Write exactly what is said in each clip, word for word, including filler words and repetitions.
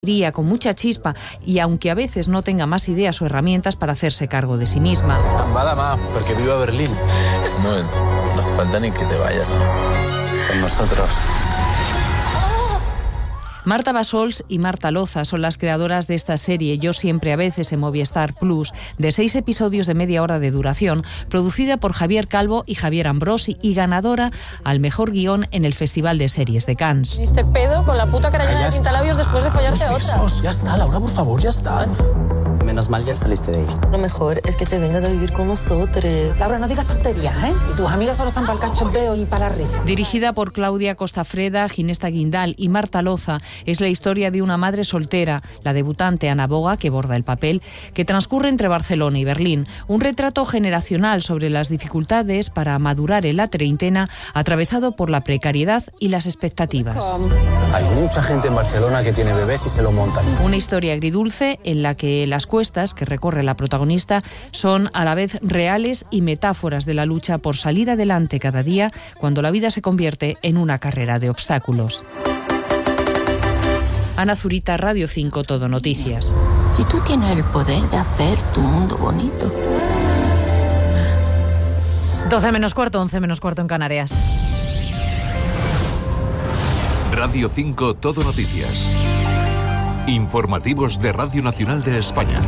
con mucha chispa y aunque a veces no tenga más ideas o herramientas para hacerse cargo de sí misma. Tambada más, porque vivo a Berlín. Un momento, no hace falta ni que te vayas, ¿no? Con nosotros. Marta Bassols y Marta Loza son las creadoras de esta serie Yo siempre a veces en Movistar Plus, de seis episodios de media hora de duración, producida por Javier Calvo y Javier Ambrosi y ganadora al mejor guión en el Festival de Series de Cannes. Viniste pedo con la puta cara llena de pintalabios después de follarte a otra. Ya está, Laura, por favor, ya está. Menos mal ya saliste de ahí. Lo mejor es que te vengas a vivir con nosotros. Laura, no digas tonterías, ¿eh? Y tus amigas solo están para el cachondeo y para la risa. Dirigida por Claudia Costafreda, Ginesta Guindal y Marta Loza, es la historia de una madre soltera, la debutante Ana Boga, que borda el papel, que transcurre entre Barcelona y Berlín. Un retrato generacional sobre las dificultades para madurar en la treintena, atravesado por la precariedad y las expectativas. Hay mucha gente en Barcelona que tiene bebés y se lo montan. Una historia agridulce en la que las cuestas que recorre la protagonista son a la vez reales y metáforas de la lucha por salir adelante cada día cuando la vida se convierte en una carrera de obstáculos. Ana Zurita, Radio cinco, Todo Noticias. Si tú tienes el poder de hacer tu mundo bonito. doce menos cuarto, once menos cuarto en Canarias. Radio cinco, Todo Noticias. Informativos de Radio Nacional de España.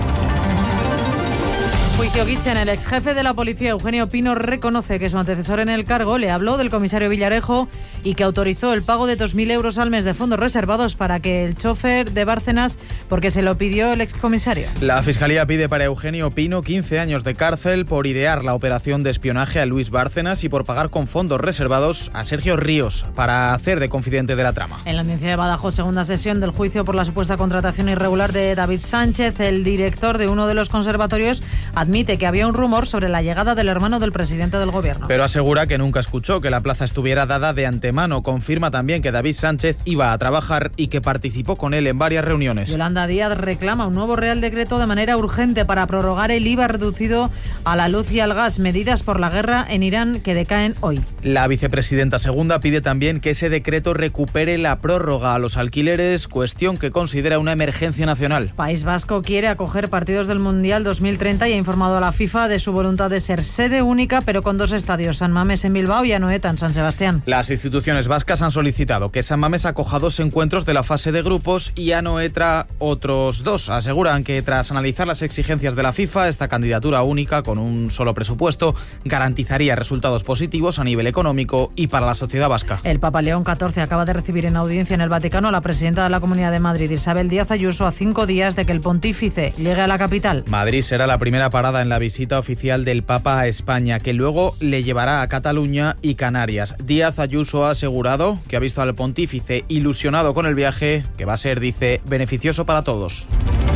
Juicio Guichen, el ex jefe de la policía, Eugenio Pino, reconoce que su antecesor en el cargo le habló del comisario Villarejo y que autorizó el pago de dos mil euros al mes de fondos reservados para que el chofer de Bárcenas, porque se lo pidió el excomisario. La Fiscalía pide para Eugenio Pino quince años de cárcel por idear la operación de espionaje a Luis Bárcenas y por pagar con fondos reservados a Sergio Ríos para hacer de confidente de la trama. En la audiencia de Badajoz, segunda sesión del juicio por la supuesta contratación irregular de David Sánchez, el director de uno de los conservatorios admite que había un rumor sobre la llegada del hermano del presidente del gobierno. Pero asegura que nunca escuchó que la plaza estuviera dada de antemano. Confirma también que David Sánchez iba a trabajar y que participó con él en varias reuniones. Yolanda Díaz reclama un nuevo Real Decreto de manera urgente para prorrogar el I V A reducido a la luz y al gas, medidas por la guerra en Irán que decaen hoy. La vicepresidenta segunda pide también que ese decreto recupere la prórroga a los alquileres, cuestión que considera una emergencia nacional. País Vasco quiere acoger partidos del Mundial dos mil treinta y ha informado a la FIFA de su voluntad de ser sede única, pero con dos estadios, San Mamés en Bilbao y Anoeta en San Sebastián. Las instituciones vascas han solicitado que San Mamés acoja dos encuentros de la fase de grupos y Anoeta otros dos. Aseguran que tras analizar las exigencias de la FIFA, esta candidatura única con un solo presupuesto garantizaría resultados positivos a nivel económico y para la sociedad vasca. El Papa León catorce acaba de recibir en audiencia en el Vaticano a la presidenta de la Comunidad de Madrid, Isabel Díaz Ayuso, a cinco días de que el pontífice llegue a la capital. Madrid será la primera parada en la visita oficial del Papa a España, que luego le llevará a Cataluña y Canarias. Díaz Ayuso ha asegurado que ha visto al pontífice ilusionado con el viaje, que va a ser, dice, beneficioso para todos.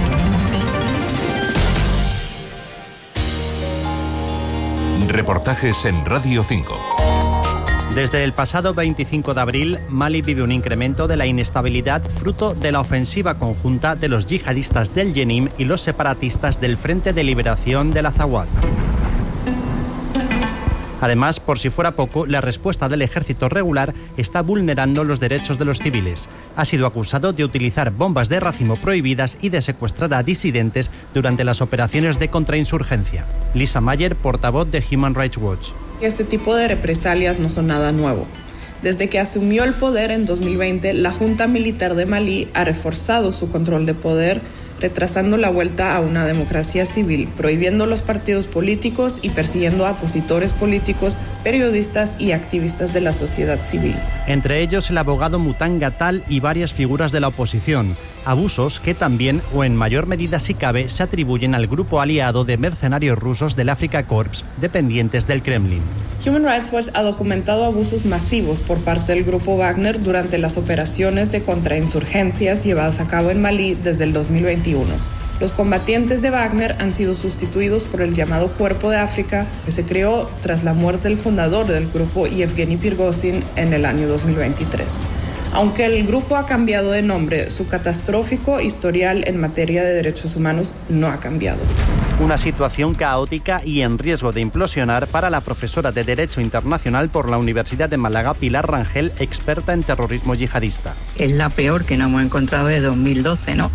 Reportajes en Radio cinco. Desde el pasado veinticinco de abril, Mali vive un incremento de la inestabilidad fruto de la ofensiva conjunta de los yihadistas del Yenim y los separatistas del Frente de Liberación del Azawad. Además, por si fuera poco, la respuesta del ejército regular está vulnerando los derechos de los civiles. Ha sido acusado de utilizar bombas de racimo prohibidas y de secuestrar a disidentes durante las operaciones de contrainsurgencia. Lisa Mayer, portavoz de Human Rights Watch. Este tipo de represalias no son nada nuevo. Desde que asumió el poder en dos mil veinte, la Junta Militar de Malí ha reforzado su control de poder, retrasando la vuelta a una democracia civil, prohibiendo los partidos políticos y persiguiendo a opositores políticos, periodistas y activistas de la sociedad civil. Entre ellos el abogado Mutanga Tal y varias figuras de la oposición. Abusos que también, o en mayor medida si cabe, se atribuyen al grupo aliado de mercenarios rusos del Afrika Korps, dependientes del Kremlin. Human Rights Watch ha documentado abusos masivos por parte del grupo Wagner durante las operaciones de contrainsurgencias llevadas a cabo en Malí desde el dos mil veintiuno. Los combatientes de Wagner han sido sustituidos por el llamado Cuerpo de África, que se creó tras la muerte del fundador del grupo, Yevgeny Prigozhin, en el año dos mil veintitrés. Aunque el grupo ha cambiado de nombre, su catastrófico historial en materia de derechos humanos no ha cambiado. Una situación caótica y en riesgo de implosionar para la profesora de Derecho Internacional por la Universidad de Málaga, Pilar Rangel, experta en terrorismo yihadista. Es la peor que nos hemos encontrado desde dos mil doce, ¿no?